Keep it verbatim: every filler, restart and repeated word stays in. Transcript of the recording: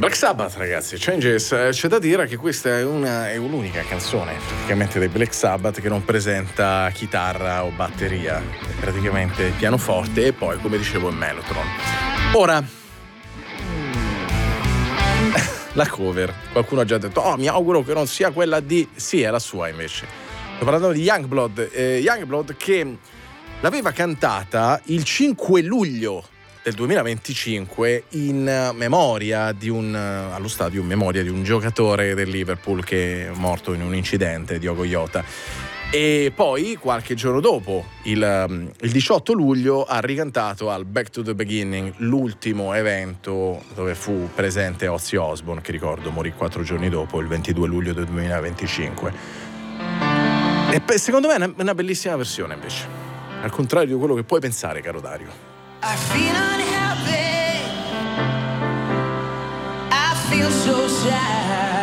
Black Sabbath, ragazzi, Changes. C'è da dire che questa è, una, è un'unica canzone praticamente dei Black Sabbath che non presenta chitarra o batteria, è praticamente pianoforte e poi, come dicevo, il mellotron. Ora, la cover, qualcuno ha già detto oh, mi auguro che non sia quella di... Sì, è la sua invece. Sto parlando di Youngblood, eh, Youngblood che l'aveva cantata il cinque luglio del duemilaventicinque in memoria di un allo stadio in memoria di un giocatore del Liverpool che è morto in un incidente, Diogo Jota. E poi qualche giorno dopo, il, il diciotto luglio, ha ricantato al Back to the Beginning, l'ultimo evento dove fu presente Ozzy Osbourne, che ricordo morì quattro giorni dopo, il ventidue luglio del duemilaventicinque. E secondo me è una, una bellissima versione invece, al contrario di quello che puoi pensare, caro Dario. I feel unhappy, I feel so sad.